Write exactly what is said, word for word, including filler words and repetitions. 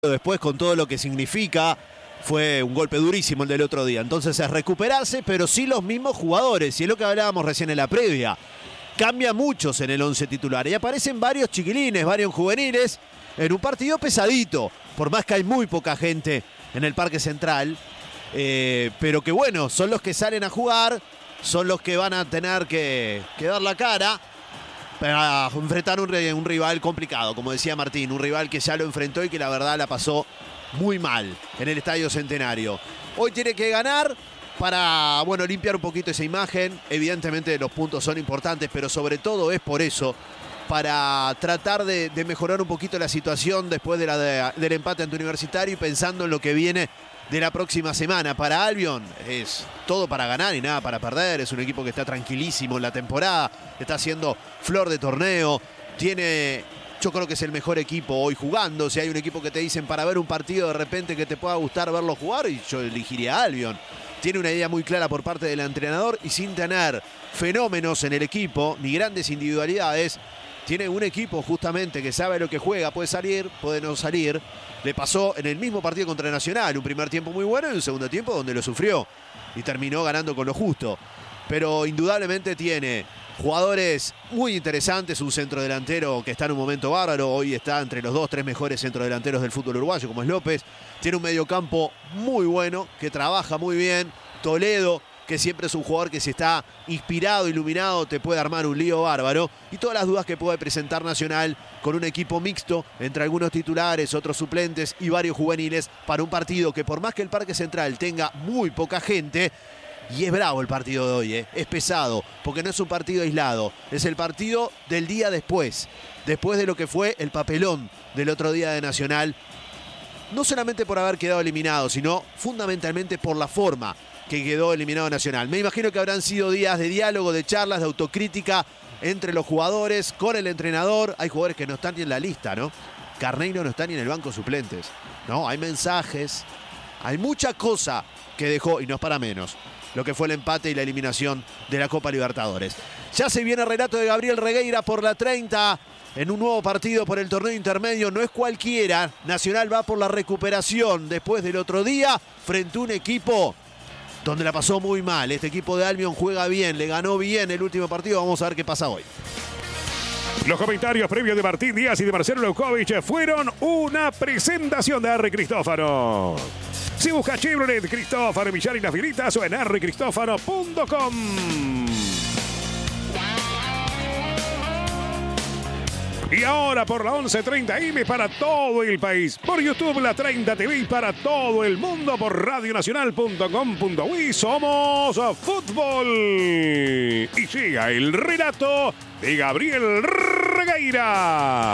después con todo lo que significa. Fue un golpe durísimo el del otro día. Entonces es recuperarse, pero sí los mismos jugadores. Y es lo que hablábamos recién en la previa. Cambia muchos en el once titular. Y aparecen varios chiquilines, varios juveniles, en un partido pesadito. Por más que hay muy poca gente en el Parque Central. Eh, pero que bueno, son los que salen a jugar. Son los que van a tener que, que dar la cara para enfrentar un, un rival complicado. Como decía Martín, un rival que ya lo enfrentó y que la verdad la pasó muy mal en el Estadio Centenario. Hoy tiene que ganar para, bueno, limpiar un poquito esa imagen. Evidentemente los puntos son importantes, pero sobre todo es por eso, para tratar de, de mejorar un poquito la situación después de la de, del empate ante Universitario y pensando en lo que viene de la próxima semana. Para Albion es todo para ganar y nada para perder. Es un equipo que está tranquilísimo en la temporada, está haciendo flor de torneo, tiene... Yo creo que es el mejor equipo hoy jugando. Si hay un equipo que te dicen para ver un partido de repente que te pueda gustar verlo jugar, y yo elegiría a Albion. Tiene una idea muy clara por parte del entrenador y sin tener fenómenos en el equipo, ni grandes individualidades, tiene un equipo justamente que sabe lo que juega, puede salir, puede no salir. Le pasó en el mismo partido contra Nacional, un primer tiempo muy bueno y un segundo tiempo donde lo sufrió y terminó ganando con lo justo. Pero indudablemente tiene jugadores muy interesantes, un centrodelantero que está en un momento bárbaro, hoy está entre los dos, tres mejores centrodelanteros del fútbol uruguayo, como es López. Tiene un mediocampo muy bueno, que trabaja muy bien. Toledo, que siempre es un jugador que si está inspirado, iluminado, te puede armar un lío bárbaro. Y todas las dudas que puede presentar Nacional con un equipo mixto, entre algunos titulares, otros suplentes y varios juveniles, para un partido que por más que el Parque Central tenga muy poca gente, y es bravo el partido de hoy, ¿eh? Es pesado, porque no es un partido aislado. Es el partido del día después. Después de lo que fue el papelón del otro día de Nacional. No solamente por haber quedado eliminado, sino fundamentalmente por la forma que quedó eliminado Nacional. Me imagino que habrán sido días de diálogo, de charlas, de autocrítica entre los jugadores, con el entrenador. Hay jugadores que no están ni en la lista, ¿no? Carneiro no está ni en el banco suplentes, ¿no? Hay mensajes, hay mucha cosa que dejó, y no es para menos, lo que fue el empate y la eliminación de la Copa Libertadores. Ya se viene el relato de Gabriel Regueira por la treinta en un nuevo partido por el torneo intermedio. No es cualquiera. Nacional va por la recuperación después del otro día frente a un equipo donde la pasó muy mal. Este equipo de Albion juega bien, le ganó bien el último partido. Vamos a ver qué pasa hoy. Los comentarios previos de Martín Díaz y de Marcelo Leukovic fueron una presentación de R. Cristófano. Si busca Chevrolet Cristófano Millar y las filitas o en r cristófano punto com. Y ahora por la once treinta eme para todo el país. Por YouTube la treinta T V y para todo el mundo por radio nacional punto com punto uy. Somos fútbol. Y llega el relato de Gabriel Regueira.